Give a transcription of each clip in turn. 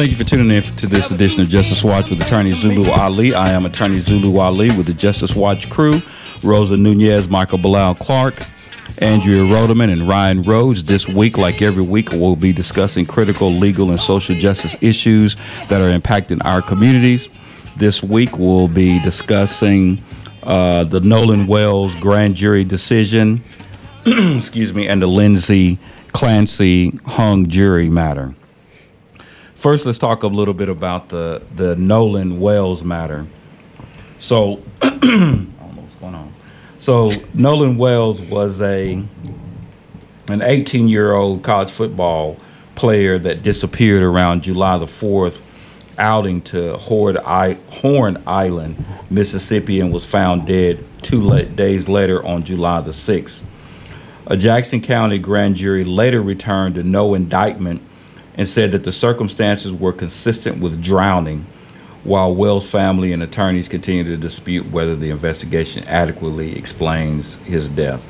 Thank you for tuning in to this edition of Justice Watch with Attorney Zulu Ali. I am Attorney Zulu Ali with the Justice Watch crew, Rosa Nunez, Michael Bilal Clark, Andrea Rodeman, and Ryan Rhodes. This week, like every week, we'll be discussing critical legal and social justice issues that are impacting our communities. This week, we'll be discussing the Nolan Wells grand jury decision, excuse me, and the Lindsay Clancy hung jury matter. First, let's talk a little bit about the Nolan Wells matter. So, I don't know what's going on. So, Nolan Wells was an 18-year-old college football player that disappeared around July the 4th, outing to Horn Island, Mississippi, and was found dead 2 days later on July the 6th. A Jackson County grand jury later returned a no indictment and said that the circumstances were consistent with drowning, while Wells' family and attorneys continue to dispute whether the investigation adequately explains his death.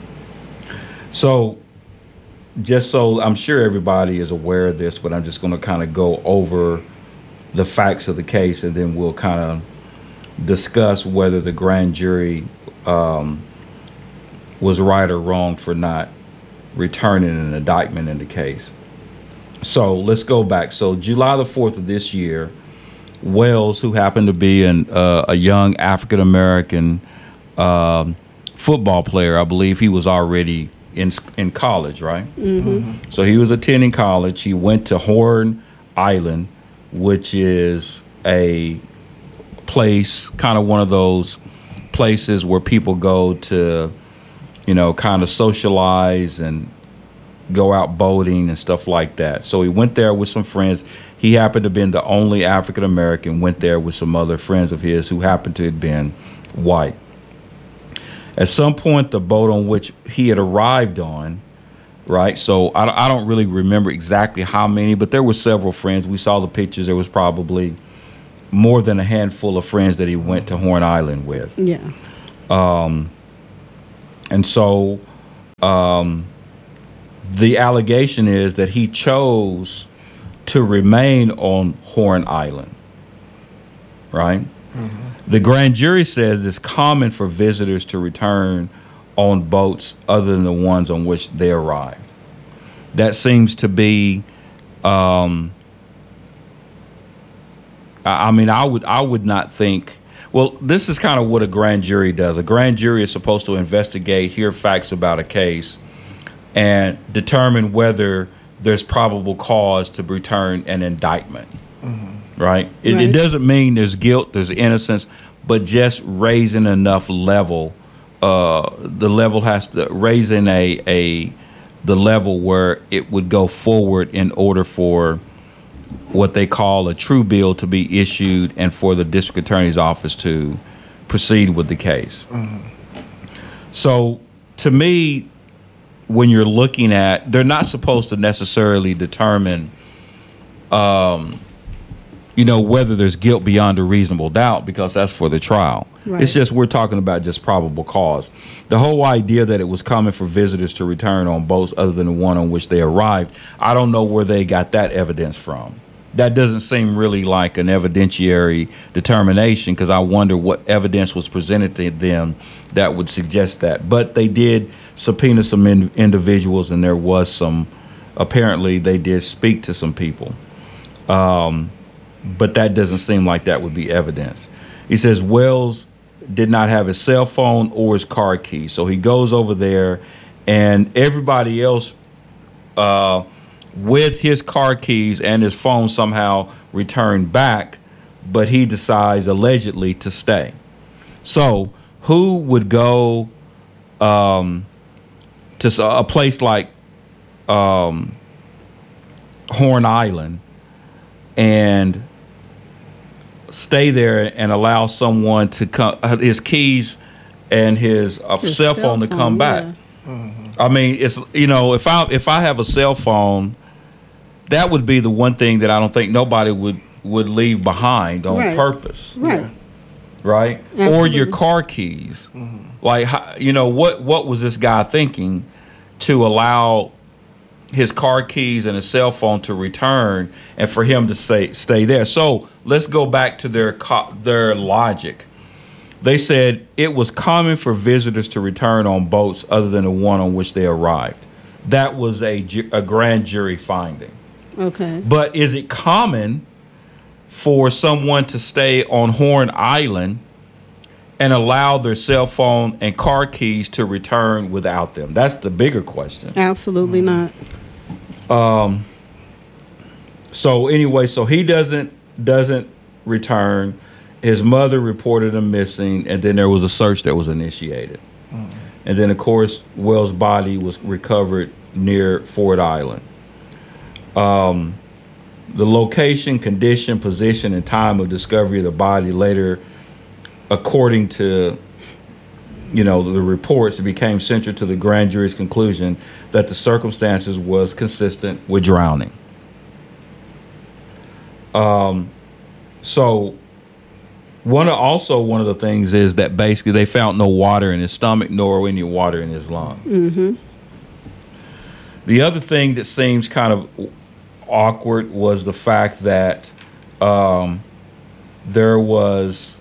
So, just so I'm sure everybody is aware of this, but I'm just going to kind of go over the facts of the case, and then we'll kind of discuss whether the grand jury was right or wrong for not returning an indictment in the case. So let's go back. So July the 4th of this year, Wells, who happened to be a young African-American football player, I believe he was already in college, right? Mm-hmm. So he was attending college. He went to Horn Island, which is a place, kind of one of those places where people go to, you know, kind of socialize and go out boating and stuff like that. So he went there with some friends. He happened to have been the only African American, went there with some other friends of his who happened to have been white. At some point, the boat on which he had arrived on, right? So I don't really remember exactly how many, but there were several friends. We saw the pictures. There was probably more than a handful of friends that he went to Horn Island with. Yeah. And so the allegation is that he chose to remain on Horn Island, right? Mm-hmm. The grand jury says it's common for visitors to return on boats other than the ones on which they arrived. That seems to be, I mean, I would not think. Well, this is kind of what a grand jury does. A grand jury is supposed to investigate, hear facts about a case, and determine whether there's probable cause to return an indictment, mm-hmm. right? It doesn't mean there's guilt, there's innocence, but just raising enough level. The level has to raise in the level where it would go forward in order for what they call a true bill to be issued and for the district attorney's office to proceed with the case. Mm-hmm. So to me, when you're looking at, they're not supposed to necessarily determine, whether there's guilt beyond a reasonable doubt, because that's for the trial. Right. It's just, we're talking about just probable cause. The whole idea that it was common for visitors to return on boats other than the one on which they arrived, I don't know where they got that evidence from. That doesn't seem really like an evidentiary determination, because I wonder what evidence was presented to them that would suggest that. But they did subpoena some individuals, and there was apparently they did speak to some people. But that doesn't seem like that would be evidence. He says Wells did not have his cell phone or his car keys. So he goes over there, and everybody else with his car keys and his phone somehow returned back, but he decides allegedly to stay. So who would go to a place like Horn Island and stay there and allow someone to come, his keys and his cell phone to come back? Mm-hmm. I mean, it's, if I have a cell phone, that would be the one thing that I don't think nobody would leave behind on purpose. Right. Right? Absolutely. Or your car keys. Mm-hmm. Like, what was this guy thinking to allow his car keys and his cell phone to return, and for him to stay there. So let's go back to their logic. They said it was common for visitors to return on boats other than the one on which they arrived. That was a grand jury finding. Okay. But is it common for someone to stay on Horn Island and allow their cell phone and car keys to return without them? That's the bigger question. Absolutely not. So anyway, so he doesn't return. His mother reported him missing, and then there was a search that was initiated. And then, of course, Wells' body was recovered near Ford Island. The location, condition, position, and time of discovery of the body later, according to the reports, it became central to the grand jury's conclusion that the circumstances was consistent with drowning. So one of the things is that basically they found no water in his stomach nor any water in his lungs. Mm-hmm. The other thing that seems kind of awkward was the fact that there was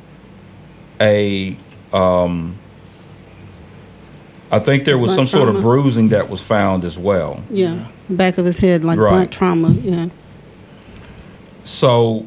I think there was blunt some sort of trauma. bruising that was found as well. Yeah. Back of his head, like Right. blunt trauma. Yeah. So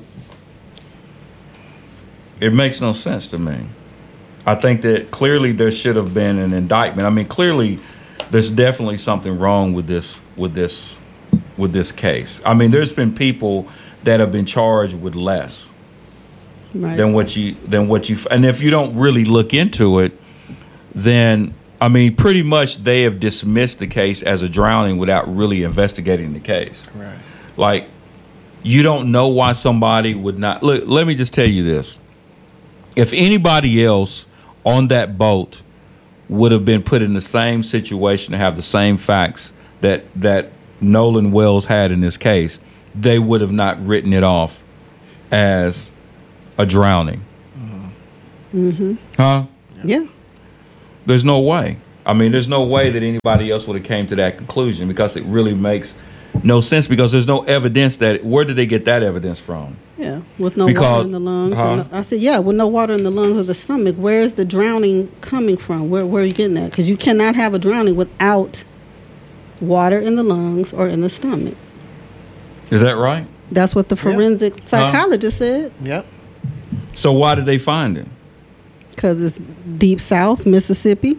it makes no sense to me. I think that clearly there should have been an indictment. I mean, clearly there's definitely something wrong with this case. I mean, there's been people that have been charged with less Right. than what you and if you don't really look into it, then I mean, pretty much they have dismissed the case as a drowning without really investigating the case. Right. Like, you don't know why somebody would not look. Let me just tell you this: if anybody else on that boat would have been put in the same situation to have the same facts that Nolan Wells had in this case, they would have not written it off as a drowning. Mm-hmm. Huh? Yeah. There's no way. I mean, there's no way that anybody else would have came to that conclusion, because it really makes no sense, because there's no evidence where did they get that evidence from? Yeah. With no Because- water in the lungs. huh? I said, yeah, with no water in the lungs or the stomach. Where is the drowning coming from? Where are you getting that? Because you cannot have a drowning without water in the lungs or in the stomach. Is that right? That's what the forensic psychologist said. Yep. So why did they find him? Because it's deep south, Mississippi.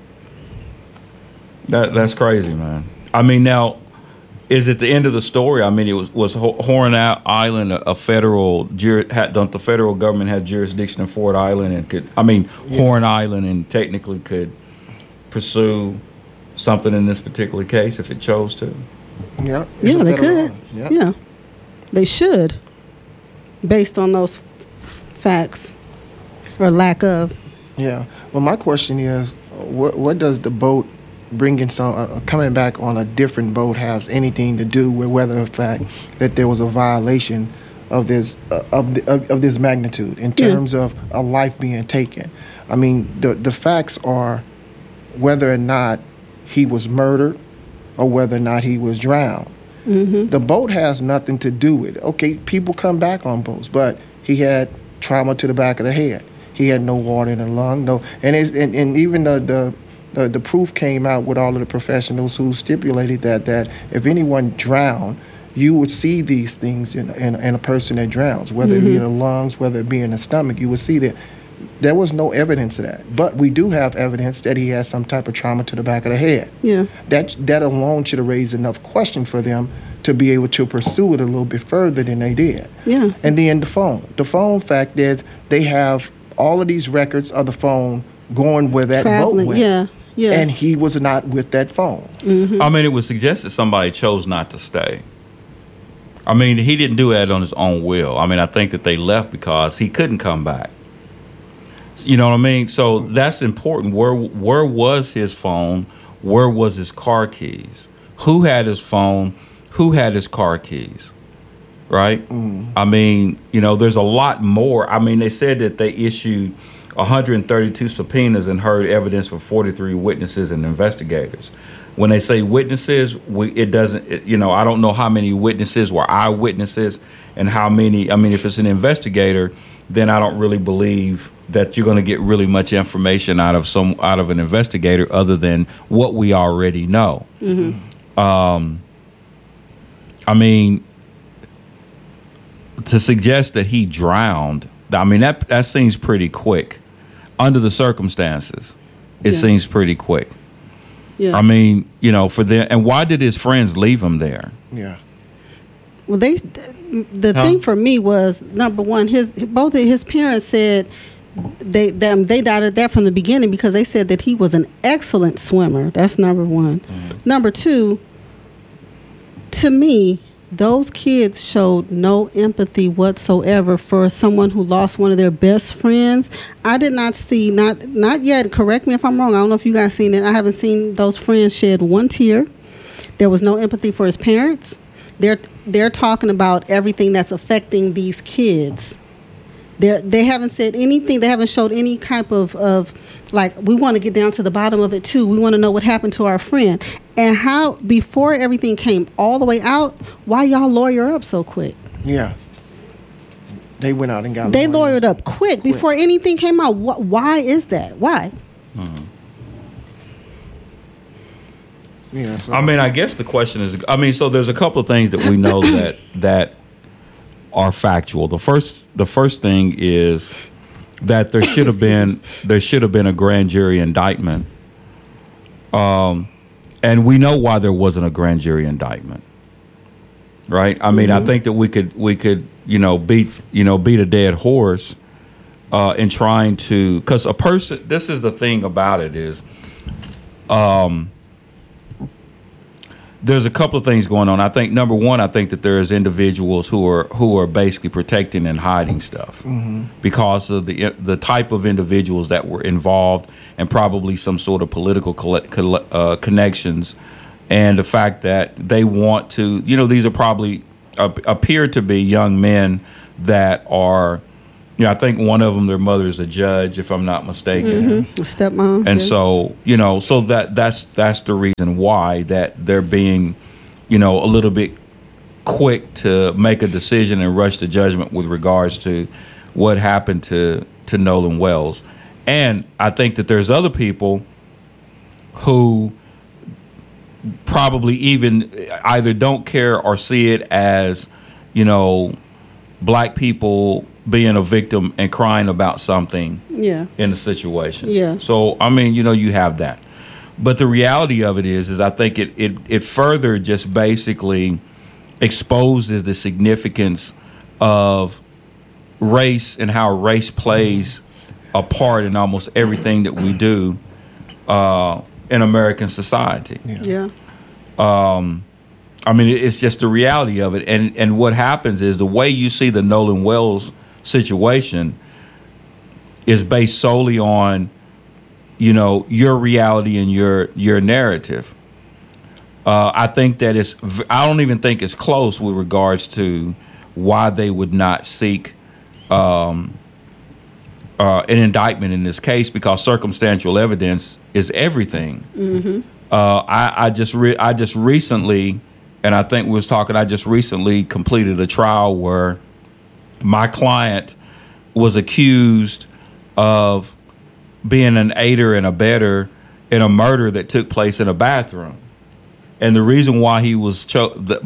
That's crazy, man. I mean, now, is it the end of the story? I mean, it was Horn Island a federal don't the federal government had jurisdiction in Ford Island and Horn Island, and technically could pursue something in this particular case if it chose to? Yep. It's Yeah, a they federal could. law. Yep. Yeah. They should, based on those facts or lack of. Yeah. Well, my question is, what does the boat bringing coming back on a different boat has anything to do with whether the fact that there was a violation of this of this magnitude in terms of a life being taken? I mean, the facts are whether or not he was murdered or whether or not he was drowned. Mm-hmm. The boat has nothing to do with it. Okay, people come back on boats, but he had trauma to the back of the head. He had no water in the lung, and even the proof came out with all of the professionals who stipulated that if anyone drowned, you would see these things in a person that drowns, whether it be in the lungs, whether it be in the stomach, you would see that. There was no evidence of that, but we do have evidence that he had some type of trauma to the back of the head. Yeah. That alone should have raised enough question for them to be able to pursue it a little bit further than they did. Yeah. And then the phone fact is they have all of these records of the phone going where that Traveling. boat went. Yeah. Yeah. And he was not with that phone. I mean, it would suggest that somebody chose not to stay. I mean, he didn't do that on his own will. I mean, I think that they left because he couldn't come back. You know what I mean? So that's important. Where was his phone? Where was his car keys? Who had his phone? Who had his car keys? Right? I mean, there's a lot more. I mean, they said that they issued 132 subpoenas and heard evidence from 43 witnesses and investigators. When they say witnesses, I don't know how many witnesses were eyewitnesses and how many. I mean, if it's an investigator, then I don't really believe that you're going to get really much information out of an investigator other than what we already know. I mean, to suggest that he drowned, I mean, that seems pretty quick. Under the circumstances, it seems pretty quick. Yeah. I mean, for them. And why did his friends leave him there? Yeah. Well, the thing for me was, number one, both of his parents said they doubted that from the beginning because they said that he was an excellent swimmer. That's number one. Number two, to me, those kids showed no empathy whatsoever for someone who lost one of their best friends. I did not see, not yet, correct me if I'm wrong, I don't know if you guys seen it, I haven't seen those friends shed one tear. There was no empathy for his parents. They're talking about everything that's affecting these kids. They haven't said anything. They haven't showed any type of like, we want to get down to the bottom of it too. We want to know what happened to our friend. And how, before everything came all the way out, why y'all lawyer up so quick? Yeah. They went out and got They lawyers. lawyered up quick before anything came out. Why is that? Why? Yeah. So. I mean, I guess the question is, so there's a couple of things that we know that are factual. The first thing is that there should have been a grand jury indictment. And we know why there wasn't a grand jury indictment. Right? I mean, I think that we could beat a dead horse in trying to, because a person, this is the thing about it is, there's a couple of things going on. I think number one, I think that there's individuals who are basically protecting and hiding stuff because of the type of individuals that were involved and probably some sort of political connections, and the fact that they want to, these are probably appear to be young men that are. I think one of them, their mother is a judge, if I'm not mistaken. A stepmom. And so, so that's the reason why that they're being, a little bit quick to make a decision and rush to judgment with regards to what happened to Nolan Wells. And I think that there's other people who probably even either don't care or see it as, black people being a victim and crying about something in the situation. Yeah. So, you have that. But the reality of it is I think it further just basically exposes the significance of race and how race plays a part in almost everything that we do in American society. Yeah. It's just the reality of it. And what happens is the way you see the Nolan Wells situation is based solely on, your reality and your narrative. I think that I don't even think it's close with regards to why they would not seek an indictment in this case, because circumstantial evidence is everything. I just recently, and I think we was talking, I just recently completed a trial where my client was accused of being an aider and abettor in a murder that took place in a bathroom, and the reason why he was charged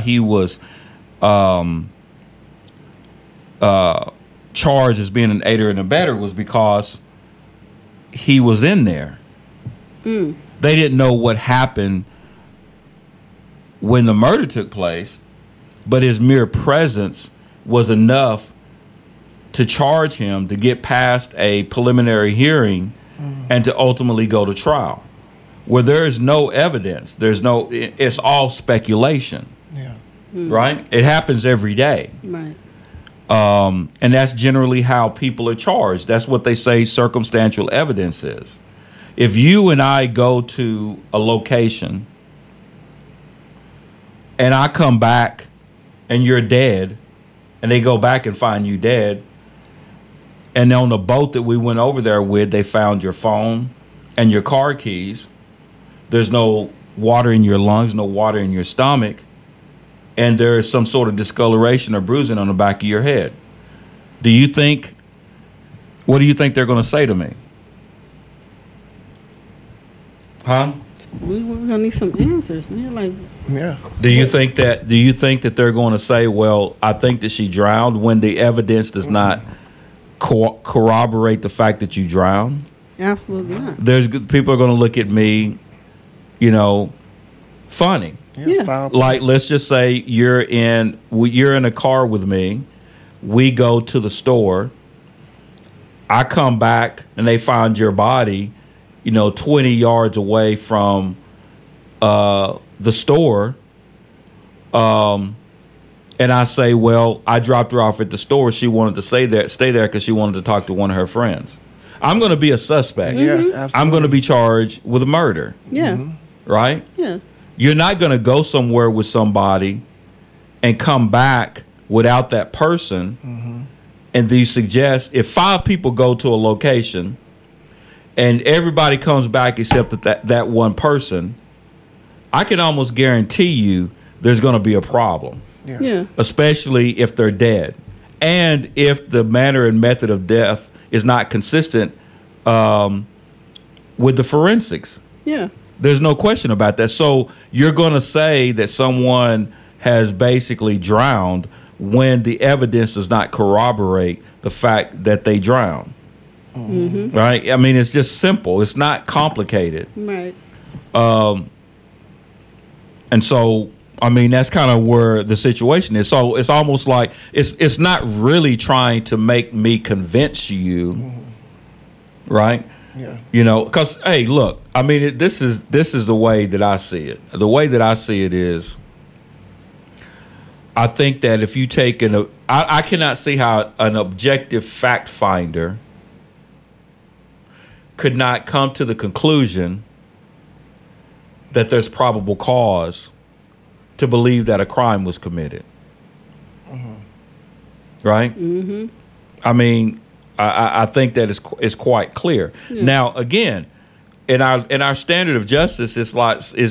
as being an aider and abettor was because he was in there. They didn't know what happened when the murder took place, but his mere presence was enough to charge him to get past a preliminary hearing and to ultimately go to trial, where there is no evidence. It's all speculation. Yeah. Right? It happens every day. Right. And that's generally how people are charged. That's what they say circumstantial evidence is. If you and I go to a location and I come back and you're dead, and they go back and find you dead, And on the boat that we went over there with, they found your phone and your car keys. There's no water in your lungs, no water in your stomach, and there is some sort of discoloration or bruising on the back of your head. What do you think they're going to say to me? Huh? We're gonna need some answers. And they're like, Yeah. Do you think that they're going to say, well, I think that she drowned, when the evidence does not corroborate the fact that you drowned? absolutely not. People are going to look at me, funny. Yeah. Foul. Like, let's just say you're in a car with me. We go to the store. I come back and they find your body, 20 yards away from the store. And I say, well, I dropped her off at the store. She wanted to stay there because she wanted to talk to one of her friends. I'm going to be a suspect. Yes, absolutely. I'm going to be charged with murder. Yeah. Right? Yeah. You're not going to go somewhere with somebody and come back without that person. And you suggest if 5 people go to a location and everybody comes back except that one person, I can almost guarantee you there's going to be a problem. Yeah. Especially if they're dead. And if the manner and method of death is not consistent with the forensics. Yeah. There's no question about that. So you're going to say that someone has basically drowned when the evidence does not corroborate the fact that they drowned. Right? I mean, it's just simple. It's not complicated. Right. And so, I mean, that's kind of where the situation is. So it's almost like it's not really trying to make me convince you, right? Yeah. Because, hey, look, I mean, this is the way that I see it. The way that I see it is, I think that if you take I cannot see how an objective fact finder could not come to the conclusion that there's probable cause to believe that a crime was committed. Right? I mean, I think that is quite clear. Now, again, in our standard of justice, it's